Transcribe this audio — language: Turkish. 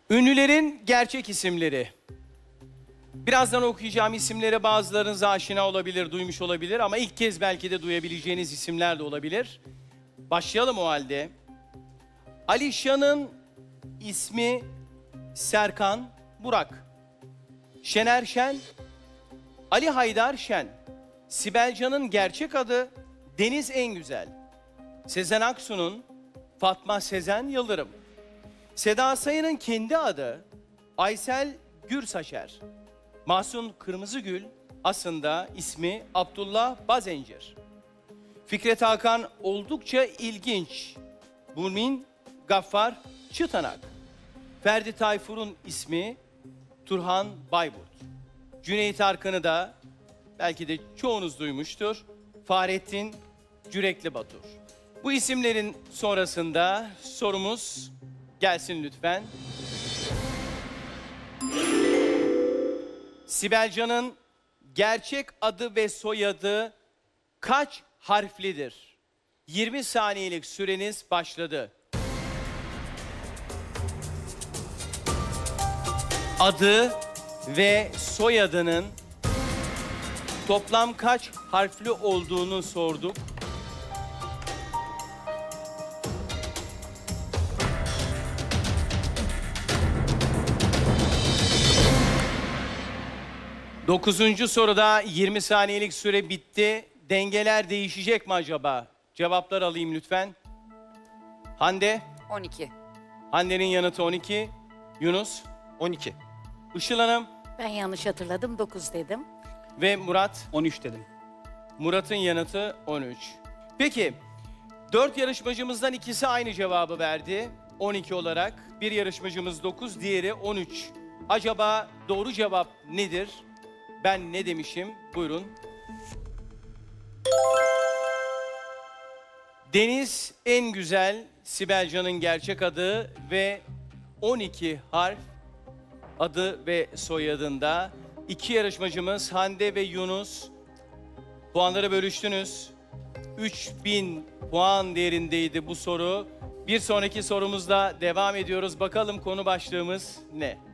Ünlülerin gerçek isimleri. Birazdan okuyacağım isimlere bazılarınız aşina olabilir, duymuş olabilir ama ilk kez belki de duyabileceğiniz isimler de olabilir. Başlayalım o halde. Alişan'ın ismi Serkan Burak. Şener Şen, Ali Haydar Şen. Sibel Can'ın gerçek adı Deniz Engüzel. Sezen Aksu'nun Fatma Sezen Yıldırım. Seda Sayan'ın kendi adı Aysel Gürsaçer. Mahsun Kırmızıgül aslında ismi Abdullah Bazencir. Fikret Hakan oldukça ilginç. Burmin Gaffar Çıtanak. Ferdi Tayfur'un ismi Turhan Bayburt. Cüneyt Arkın'ı da belki de çoğunuz duymuştur. Fahrettin Cürekli Batur. Bu isimlerin sonrasında sorumuz gelsin lütfen. Sibel Can'ın gerçek adı ve soyadı kaç harflidir? 20 saniyelik süreniz başladı. Adı ve soyadının toplam kaç harfli olduğunu sorduk. Dokuzuncu soruda 20 saniyelik süre bitti. Dengeler değişecek mi acaba? Cevaplar alayım lütfen. Hande. 12. Hande'nin yanıtı 12. Yunus. 12. Işıl Hanım Ben yanlış hatırladım, 9 dedim. ve Murat. 13 dedim. Murat'ın yanıtı 13. Peki, 4 yarışmacımızdan ikisi aynı cevabı verdi. 12 olarak. Bir yarışmacımız 9, diğeri 13. Acaba doğru cevap nedir? Ben ne demişim? Buyurun. Deniz Engüzel, Sibel Can'ın gerçek adı ve 12 harf adı ve soyadında. İki yarışmacımız Hande ve Yunus puanları bölüştünüz. 3000 puan değerindeydi bu soru. Bir sonraki sorumuzla devam ediyoruz. Bakalım konu başlığımız ne?